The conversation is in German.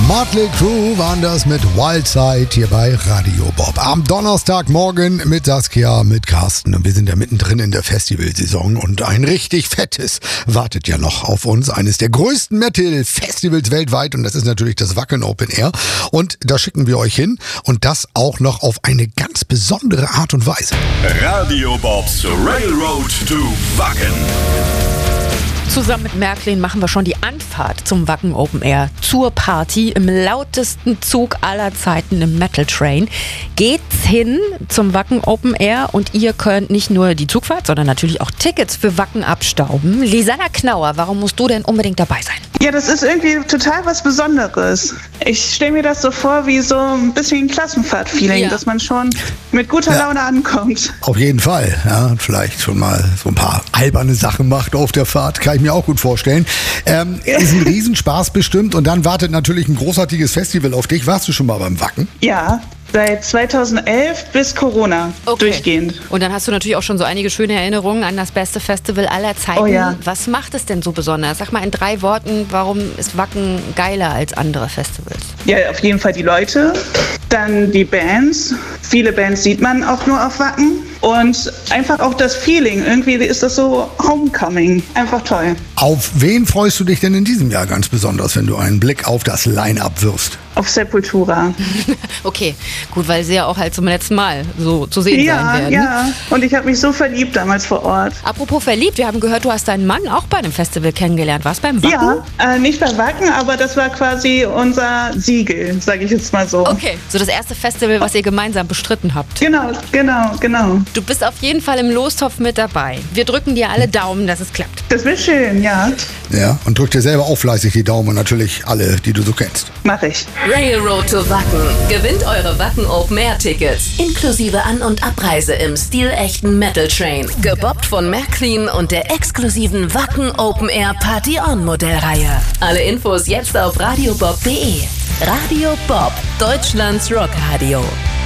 Motley Crue waren das mit Wildside hier bei Radio Bob. Am Donnerstagmorgen mit Saskia, mit Carsten. Und wir sind ja mittendrin in der Festivalsaison und ein richtig fettes wartet ja noch auf uns. Eines der größten Metal-Festivals weltweit und das ist natürlich das Wacken Open Air. Und da schicken wir euch hin und das auch noch auf eine ganz besondere Art und Weise. Radio Bobs Railroad to Wacken. Zusammen mit Märklin machen wir schon die Anfahrt zum Wacken Open Air zur Party im lautesten Zug aller Zeiten im Metal Train. Geht's hin zum Wacken Open Air und ihr könnt nicht nur die Zugfahrt, sondern natürlich auch Tickets für Wacken abstauben. Lisanna Knauer, warum musst du denn unbedingt dabei sein? Ja, das ist irgendwie total was Besonderes. Ich stelle mir das so vor wie so ein bisschen Klassenfahrt-Feeling, dass man schon mit guter Laune ankommt. Auf jeden Fall. Ja, vielleicht schon mal so ein paar alberne Sachen macht auf der Fahrt, kann ich mir auch gut vorstellen. Ist ein Riesenspaß bestimmt und dann wartet natürlich ein großartiges Festival auf dich. Warst du schon mal beim Wacken? Ja. Seit 2011 bis Corona durchgehend. Und dann hast du natürlich auch schon so einige schöne Erinnerungen an das beste Festival aller Zeiten. Oh ja. Was macht es denn so besonders? Sag mal in 3 Worten, warum ist Wacken geiler als andere Festivals? Ja, auf jeden Fall die Leute, dann die Bands. Viele Bands sieht man auch nur auf Wacken. Und einfach auch das Feeling. Irgendwie ist das so Homecoming. Einfach toll. Auf wen freust du dich denn in diesem Jahr ganz besonders, wenn du einen Blick auf das Line-Up wirfst? Auf Sepultura. Okay, gut, weil sie ja auch halt zum letzten Mal so zu sehen sein werden. Ja, und ich habe mich so verliebt damals vor Ort. Apropos verliebt, wir haben gehört, du hast deinen Mann auch bei einem Festival kennengelernt. Warst beim Wacken? Ja, nicht bei Wacken, aber das war quasi unser Siegel, sage ich jetzt mal so. Okay, so das erste Festival, was ihr gemeinsam bestritten habt. Genau. Du bist auf jeden Fall im Lostopf mit dabei. Wir drücken dir alle Daumen, dass es klappt. Das wäre schön, ja. Ja, und drück dir selber auch fleißig die Daumen und natürlich alle, die du so kennst. Mach ich. Railroad to Wacken. Gewinnt eure Wacken Open Air Tickets. Inklusive An- und Abreise im stilechten Metal Train. Gebobbt von Märklin und der exklusiven Wacken Open Air Party On Modellreihe. Alle Infos jetzt auf radiobob.de. Radio Bob, Deutschlands Rockradio.